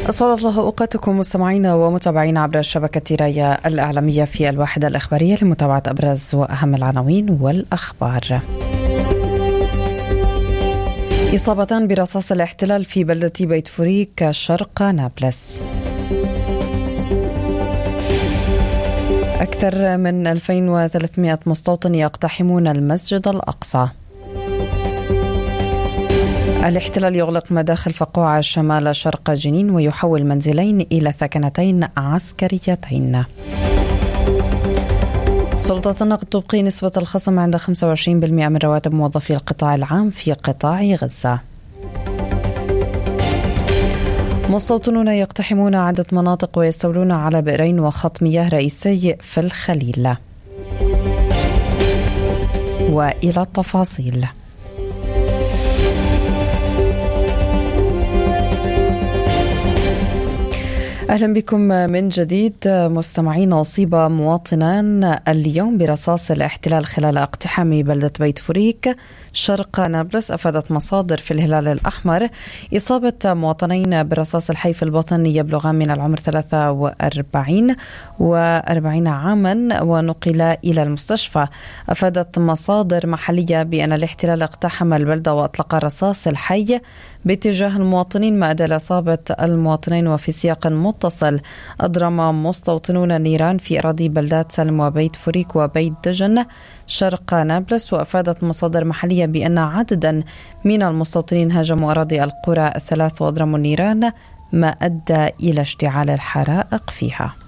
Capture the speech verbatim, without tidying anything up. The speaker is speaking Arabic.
أسعد الله أوقاتكم مستمعينا ومتابعينا عبر الشبكة رايا الإعلامية في الواحدة الإخبارية لمتابعة أبرز وأهم العناوين والأخبار. إصابة برصاص الاحتلال في بلدة بيت فوريك شرق نابلس. أكثر من ألفين وثلاثمائة مستوطن يقتحمون المسجد الأقصى. الاحتلال يغلق مداخل فقوعة شمال شرق جنين ويحول منزلين إلى ثكنتين عسكريتين. سلطة النقد تبقي نسبة الخصم عند خمسة وعشرين بالمئة من رواتب موظفي القطاع العام في قطاع غزة. مستوطنون يقتحمون عدة مناطق ويستولون على بئرين وخط مياه رئيسي في الخليل. وإلى التفاصيل. أهلا بكم من جديد مستمعين. أصيب مواطنان اليوم برصاص الاحتلال خلال اقتحام بلدة بيت فوريك شرق نابلس. أفادت مصادر في الهلال الأحمر إصابة مواطنين برصاص الحي في البطن يبلغان من العمر ثلاثة وأربعين وأربعين عاما ونقلا إلى المستشفى. أفادت مصادر محلية بأن الاحتلال اقتحم البلدة وأطلق رصاص الحي باتجاه المواطنين ما أدى لإصابة المواطنين. وفي سياق متصل أضرم مستوطنون نيران في أراضي بلدات سلم وبيت فوريك وبيت دجن شرق نابلس. وأفادت مصادر محلية بأن عددا من المستوطنين هاجموا أراضي القرى الثلاث وأضرموا النيران ما أدى إلى اشتعال الحرائق فيها.